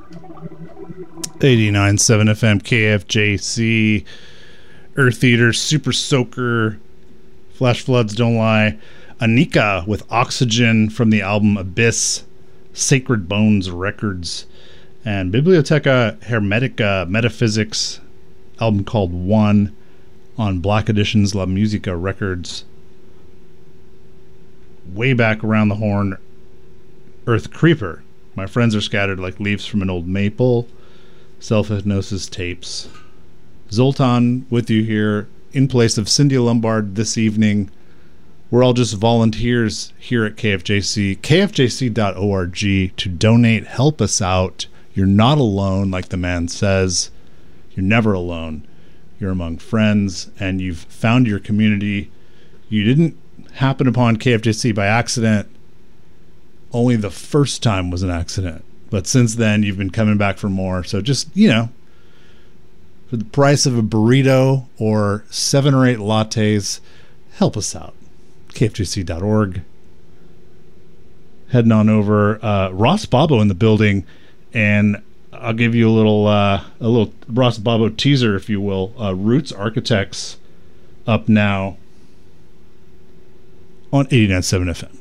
89.7 FM KFJC, Earth Eater, Super Soaker, Flash Floods Don't Lie, Anika with Oxygen from the album Abyss, Sacred Bones Records, and Bibliotheca Hermetica Metaphysics, album called One on Black Editions La Musica Records. Way back around the horn, Earth Creeper, My Friends Are Scattered Like Leaves from an Old Maple, Self-Hypnosis Tapes. Zoltan with you here in place of Cindy Lombard this evening. We're all just volunteers here at KFJC. KFJC.org to donate, help us out. You're not alone, like the man says. You're never alone. You're among friends, and you've found your community. You didn't happen upon KFJC by accident. Only the first time was an accident. But since then, you've been coming back for more. So just, for the price of a burrito or 7 or 8 lattes, help us out. KFJC.org. Heading on over. Ross Bobo in the building. And I'll give you a little Ross Bobo teaser, if you will. Roots Architects up now on 89.7 FM.